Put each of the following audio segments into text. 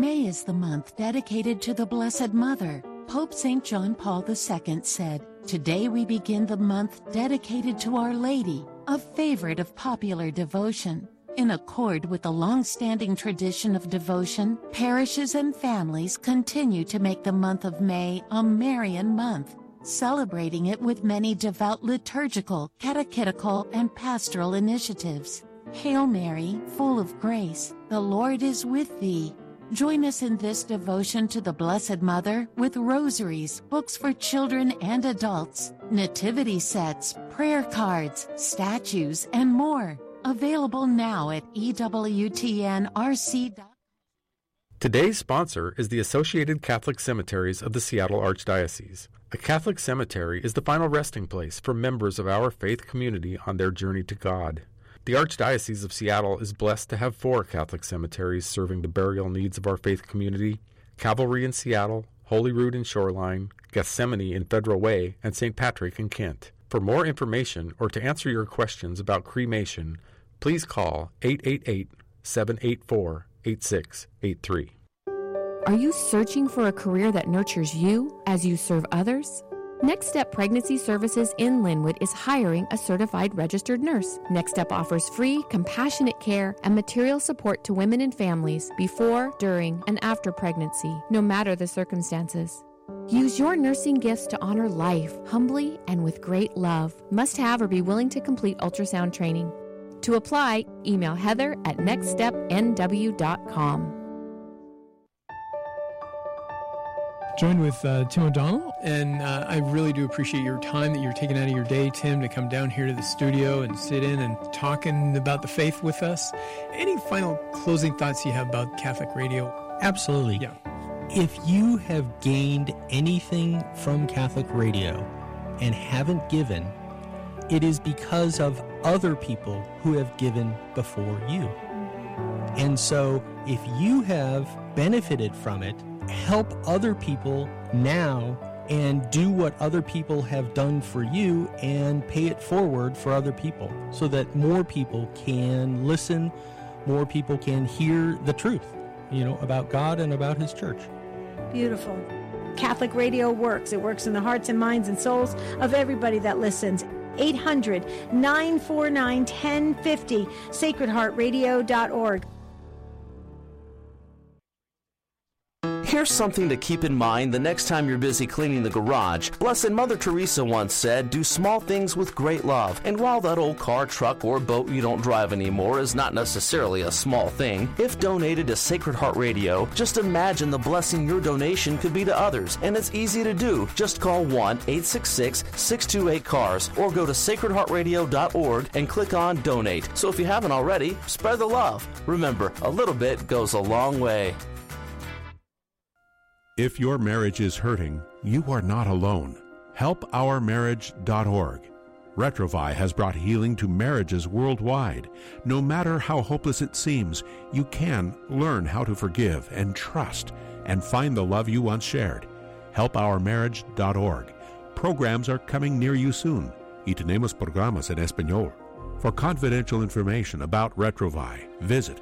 May is the month dedicated to the Blessed Mother. Pope St. John Paul II said, "Today we begin the month dedicated to Our Lady, a favorite of popular devotion." In accord with the long-standing tradition of devotion, parishes and families continue to make the month of May a Marian month, celebrating it with many devout liturgical, catechetical, and pastoral initiatives. Hail Mary, full of grace, the Lord is with thee. Join us in this devotion to the Blessed Mother with rosaries, books for children and adults, nativity sets, prayer cards, statues, and more. Available now at EWTNRC.com. Today's sponsor is the Associated Catholic Cemeteries of the Seattle Archdiocese. A Catholic cemetery is the final resting place for members of our faith community on their journey to God. The Archdiocese of Seattle is blessed to have 4 Catholic cemeteries serving the burial needs of our faith community: Calvary in Seattle, Holyrood in Shoreline, Gethsemane in Federal Way, and St. Patrick in Kent. For more information or to answer your questions about cremation, please call 888-784-8683. Are you searching for a career that nurtures you as you serve others? Next Step Pregnancy Services in Linwood is hiring a certified registered nurse. Next Step offers free, compassionate care and material support to women and families before, during, and after pregnancy, no matter the circumstances. Use your nursing gifts to honor life, humbly and with great love. Must have or be willing to complete ultrasound training. To apply, email heather@nextstepnw.com. Joined with Tim O'Donnell, and I really do appreciate your time that you're taking out of your day, Tim, to come down here to the studio and sit in and talking about the faith with us. Any final closing thoughts you have about Catholic radio? Absolutely. Yeah. If you have gained anything from Catholic radio and haven't given, it is because of other people who have given before you. And so if you have benefited from it, help other people now and do what other people have done for you and pay it forward for other people so that more people can listen, more people can hear the truth, about God and about His church. Beautiful. Catholic radio works. It works in the hearts and minds and souls of everybody that listens. 800-949-1050, sacredheartradio.org. Here's something to keep in mind the next time you're busy cleaning the garage. Blessed Mother Teresa once said, "Do small things with great love." And while that old car, truck, or boat you don't drive anymore is not necessarily a small thing, if donated to Sacred Heart Radio, just imagine the blessing your donation could be to others. And it's easy to do. Just call 1-866-628-CARS or go to sacredheartradio.org and click on Donate. So if you haven't already, spread the love. Remember, a little bit goes a long way. If your marriage is hurting, you are not alone. HelpOurMarriage.org. Retrovai has brought healing to marriages worldwide. No matter how hopeless it seems, you can learn how to forgive and trust and find the love you once shared. HelpOurMarriage.org. Programs are coming near you soon. Y tenemos programas en español. For confidential information about Retrovai, visit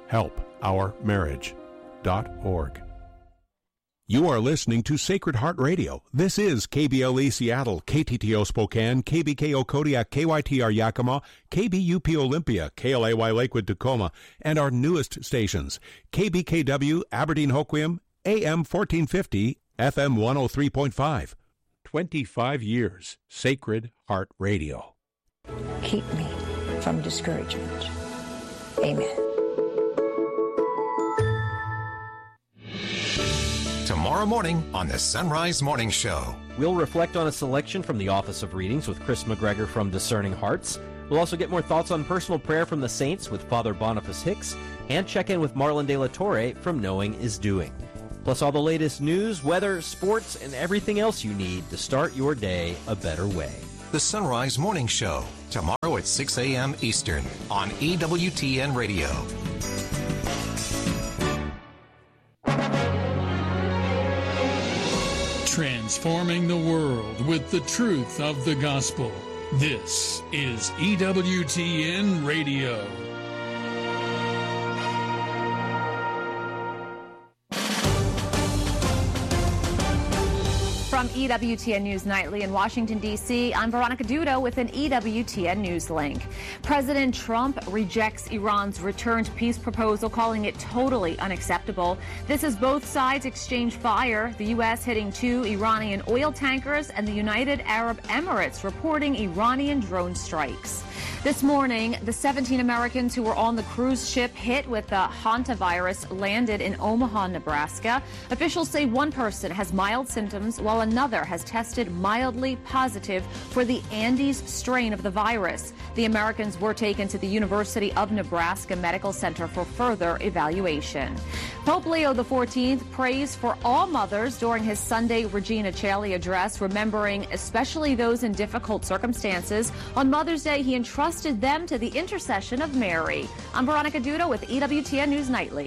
HelpOurMarriage.org. You are listening to Sacred Heart Radio. This is KBLE Seattle, KTTO Spokane, KBKO Kodiak, KYTR Yakima, KBUP Olympia, KLAY Lakewood Tacoma, and our newest stations, KBKW Aberdeen Hoquiam, AM 1450, FM 103.5. 25 years, Sacred Heart Radio. Keep me from discouragement. Amen. Tomorrow morning on the Sunrise Morning Show. We'll reflect on a selection from the Office of Readings with Chris McGregor from Discerning Hearts. We'll also get more thoughts on personal prayer from the saints with Father Boniface Hicks, and check in with Marlon De La Torre from Knowing is Doing. Plus all the latest news, weather, sports, and everything else you need to start your day a better way. The Sunrise Morning Show, tomorrow at 6 a.m. Eastern on EWTN Radio. Transforming the world with the truth of the gospel. This is EWTN Radio. From EWTN News Nightly in Washington, D.C., I'm Veronica Dudo with an EWTN News link. President Trump rejects Iran's return to peace proposal, calling it totally unacceptable. This as both sides exchange fire, the U.S. hitting 2 Iranian oil tankers and the United Arab Emirates reporting Iranian drone strikes. This morning, the 17 Americans who were on the cruise ship hit with the hantavirus landed in Omaha, Nebraska. Officials say one person has mild symptoms while another has tested mildly positive for the Andes strain of the virus. The Americans were taken to the University of Nebraska Medical Center for further evaluation. Pope Leo XIV prays for all mothers during his Sunday Regina Coeli address, remembering especially those in difficult circumstances. On Mother's Day, he entrusted them to the intercession of Mary. I'm Veronica Dudo with EWTN News Nightly.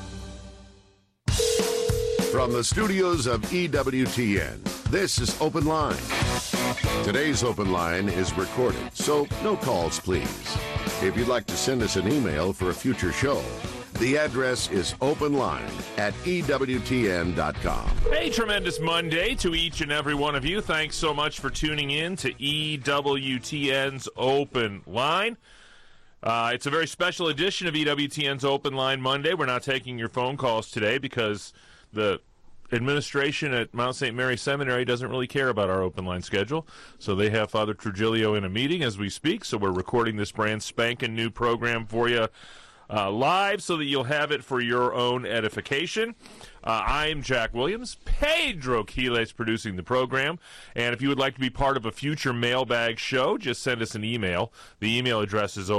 From the studios of EWTN, this is Open Line. Today's Open Line is recorded, so no calls, please. If you'd like to send us an email for a future show, the address is openline@EWTN.com. Hey, tremendous Monday to each and every one of you. Thanks so much for tuning in to EWTN's Open Line. It's a very special edition of EWTN's Open Line Monday. We're not taking your phone calls today because the administration at Mount St. Mary Seminary doesn't really care about our open line schedule. So they have Father Trujillo in a meeting as we speak. So we're recording this brand spanking new program for you live so that you'll have it for your own edification. I'm Jack Williams. Pedro Quiles producing the program. And if you would like to be part of a future mailbag show, just send us an email. The email address is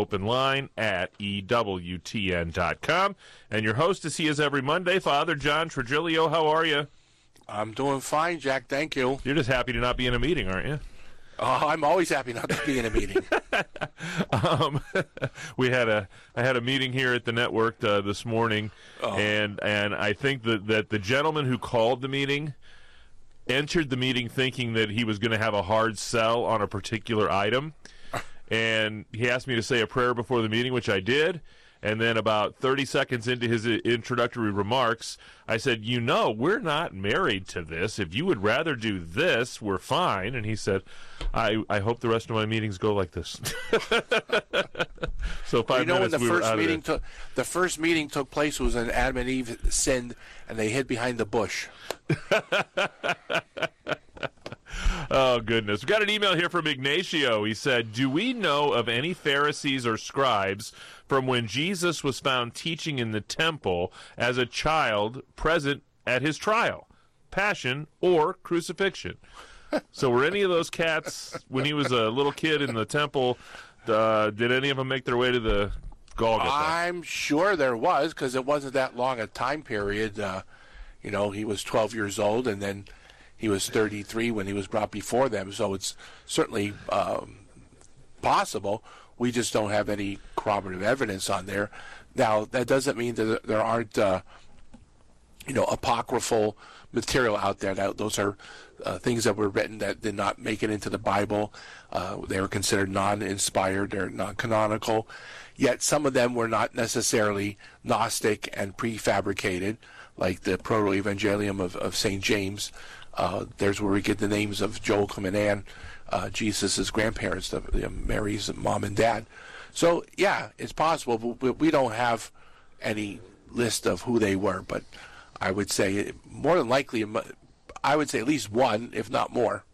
openline@EWTN.com. And your host is he is every Monday, Father John Trujillo. How are you? I'm doing fine, Jack. Thank you. You're just happy to not be in a meeting, aren't you? I'm always happy not to be in a meeting. I had a meeting here at the network this morning, and I think that the gentleman who called the meeting entered the meeting thinking that he was going to have a hard sell on a particular item, and he asked me to say a prayer before the meeting, which I did. And then about 30 seconds into his introductory remarks, I said, we're not married to this. If you would rather do this, we're fine. And he said, I hope the rest of my meetings go like this. So 5 minutes we were out of it. The first meeting took place was when Adam and Eve sinned, and they hid behind the bush. Oh, goodness. We got an email here from Ignacio. He said, do we know of any Pharisees or scribes from when Jesus was found teaching in the temple as a child present at his trial, passion, or crucifixion? So were any of those cats, when he was a little kid in the temple, did any of them make their way to the Golgotha? I'm sure there was, because it wasn't that long a time period. He was 12 years old, and then he was 33 when he was brought before them, so it's certainly possible. We just don't have any corroborative evidence on there. Now, that doesn't mean that there aren't, apocryphal material out there. Those are things that were written that did not make it into the Bible. They were considered non-inspired or non-canonical. Yet some of them were not necessarily Gnostic and prefabricated, like the Proto-Evangelium of St. James. There's where we get the names of Joachim and Anne, Jesus' grandparents, Mary's mom and dad. So, yeah, it's possible, but we don't have any list of who they were. But I would say more than likely, I would say at least one, if not more.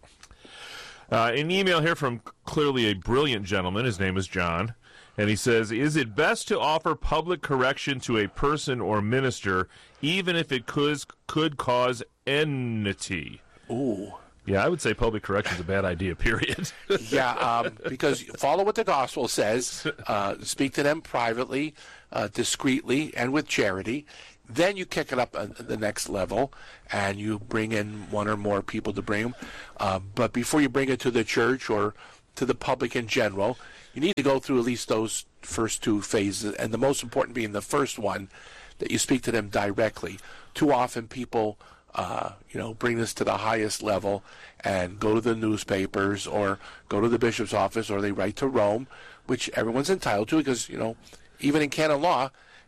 An email here from clearly a brilliant gentleman. His name is John. And he says, is it best to offer public correction to a person or minister, even if it could cause enmity? Ooh. Yeah, I would say public correction is a bad idea, period. Because follow what the gospel says. Speak to them privately, discreetly, and with charity. Then you kick it up the next level, and you bring in one or more people to bring them. But before you bring it to the church or to the public in general, you need to go through at least those first two phases, and the most important being the first one, that you speak to them directly. Too often people, bring this to the highest level and go to the newspapers or go to the bishop's office or they write to Rome, which everyone's entitled to because, even in canon law,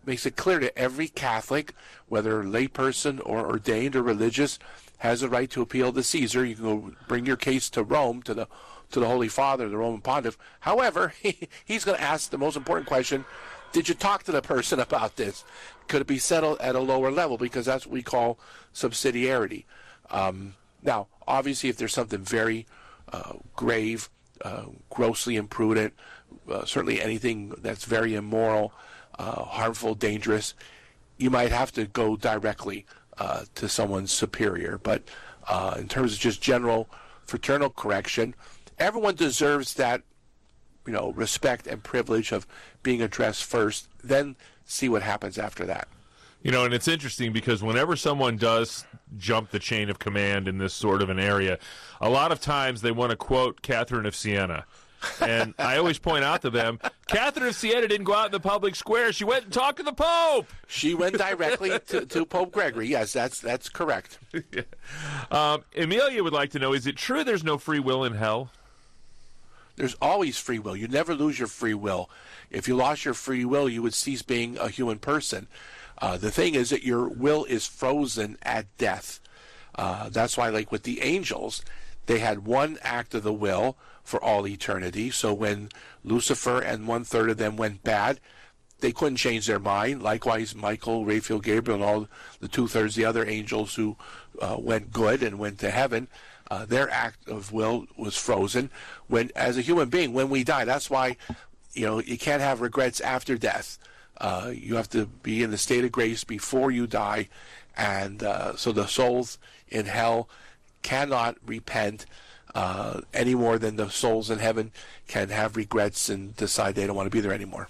makes it clear to every Catholic, whether layperson or ordained or religious, has a right to appeal to Caesar. You can go bring your case to Rome, to the Holy Father, the Roman Pontiff. However, he's going to ask the most important question: did you talk to the person about this? Could it be settled at a lower level? Because that's what we call subsidiarity. Now, obviously, if there's something very grave, grossly imprudent, certainly anything that's very immoral, harmful, dangerous, you might have to go directly to someone's superior. But in terms of just general fraternal correction, everyone deserves that, respect and privilege of being addressed first, then see what happens after that. And it's interesting because whenever someone does jump the chain of command in this sort of an area, a lot of times they want to quote Catherine of Siena. And I always point out to them, Catherine of Siena didn't go out in the public square. She went and talked to the Pope. She went directly to Pope Gregory. Yes, that's correct. Amelia would like to know, is it true there's no free will in hell? There's always free will. You never lose your free will. If you lost your free will, you would cease being a human person. The thing is that your will is frozen at death. That's why, like with the angels, they had one act of the will for all eternity. So when Lucifer and 1/3 of them went bad, they couldn't change their mind. Likewise, Michael, Raphael, Gabriel, and all the 2/3 the other angels who went good and went to heaven, their act of will was frozen. When, as a human being, when we die, that's why you can't have regrets after death. You have to be in the state of grace before you die, and so the souls in hell cannot repent any more than the souls in heaven can have regrets and decide they don't want to be there anymore.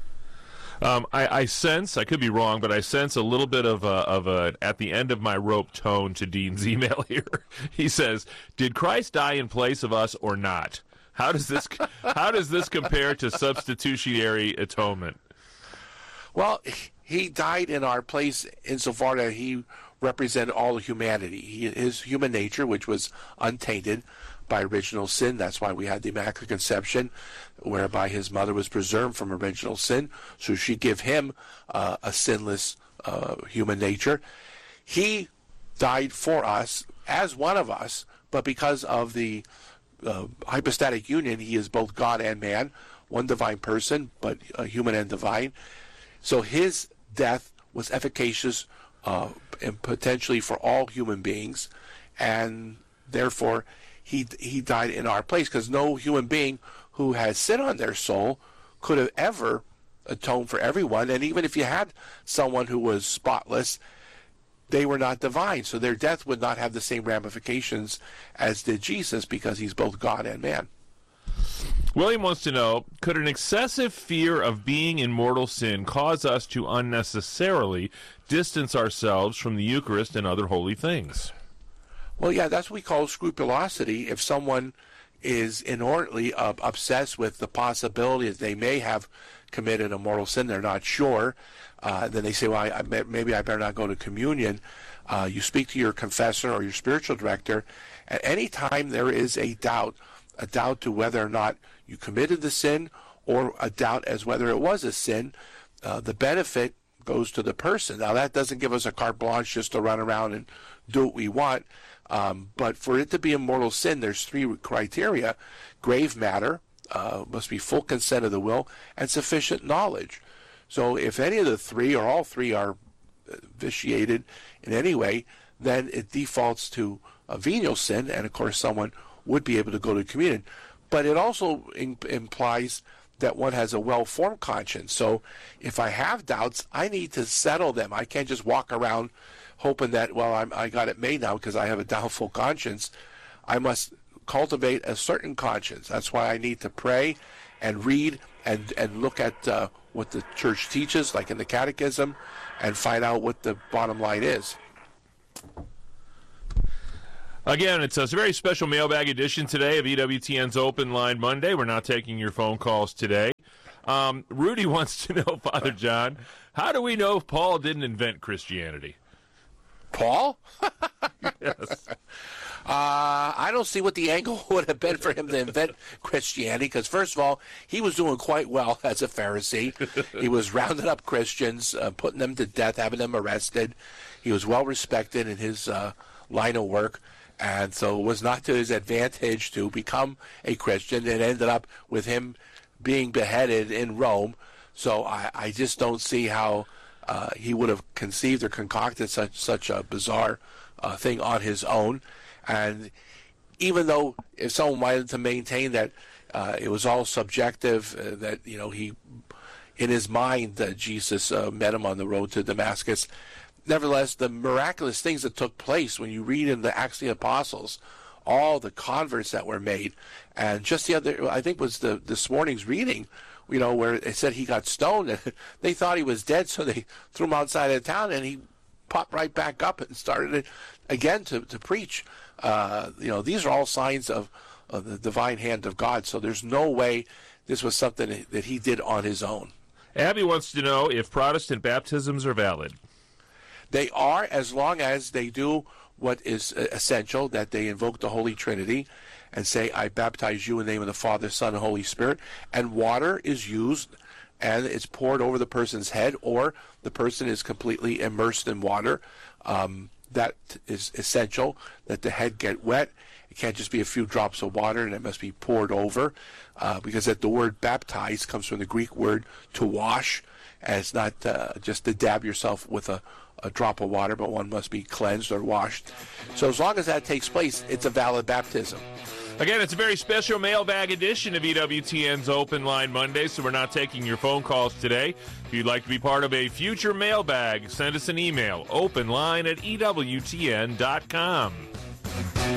I sense, I could be wrong, but I sense a little bit of a at the end of my rope tone to Dean's email here. He says, "Did Christ die in place of us or not? How does this compare to substitutionary atonement?" Well, he died in our place insofar that he represented all of humanity. His human nature, which was untainted by original sin. That's why we had the Immaculate Conception, whereby his mother was preserved from original sin. So she gave him a sinless human nature. He died for us as one of us, but because of the hypostatic union, he is both God and man, one divine person, but human and divine. So his death was efficacious and potentially for all human beings, and therefore he died in our place, because no human being who has sin on their soul could have ever atoned for everyone. And even if you had someone who was spotless, they were not divine, so their death would not have the same ramifications as did Jesus, because he's both God and man. William wants to know, could an excessive fear of being in mortal sin cause us to unnecessarily distance ourselves from the Eucharist and other holy things? Well, yeah, that's what we call scrupulosity. If someone is inordinately obsessed with the possibility that they may have committed a mortal sin, they're not sure, then they say, well, maybe I better not go to communion. You speak to your confessor or your spiritual director. At any time there is a doubt to whether or not you committed the sin, or a doubt as whether it was a sin, the benefit goes to the person. Now, that doesn't give us a carte blanche just to run around and do what we want, but for it to be a mortal sin, there's three criteria: grave matter, must be full consent of the will, and sufficient knowledge. So if any of the three or all three are vitiated in any way, then it defaults to a venial sin, and of course someone would be able to go to communion. But it also implies that one has a well-formed conscience. So if I have doubts, I need to settle them. I can't just walk around hoping that, well, I got it made now because I have a doubtful conscience. I must cultivate a certain conscience. That's why I need to pray and read and look at what the church teaches, like in the catechism, and find out what the bottom line is. Again, it's a very special mailbag edition today of EWTN's Open Line Monday. We're not taking your phone calls today. Rudy wants to know, Father John, how do we know Paul didn't invent Christianity? Paul? Yes. I don't see what the angle would have been for him to invent Christianity, because first of all, he was doing quite well as a Pharisee. He was rounding up Christians, putting them to death, having them arrested. He was well respected in his line of work, and so it was not to his advantage to become a Christian. It ended up with him being beheaded in Rome. So I just don't see how he would have conceived or concocted such a bizarre thing on his own. And even though if someone wanted to maintain that it was all subjective, that he, in his mind, Jesus met him on the road to Damascus, nevertheless, the miraculous things that took place when you read in the Acts of the Apostles, all the converts that were made, and just the other, I think was this morning's reading, where it said he got stoned, and they thought he was dead, so they threw him outside of town, and he popped right back up and started it again to preach. These are all signs of the divine hand of God, so there's no way this was something that he did on his own. Abby wants to know if Protestant baptisms are valid. They are, as long as they do what is essential, that they invoke the Holy Trinity and say, I baptize you in the name of the Father, Son, and Holy Spirit, and water is used and it's poured over the person's head, or the person is completely immersed in water. That is essential, that the head get wet. It can't just be a few drops of water, and it must be poured over, because that the word baptize comes from the Greek word to wash, and it's not just to dab yourself with a drop of water, but one must be cleansed or washed. So as long as that takes place, it's a valid baptism. Again, it's a very special mailbag edition of EWTN's Open Line Monday, so we're not taking your phone calls today. If you'd like to be part of a future mailbag, send us an email, openline@EWTN.com.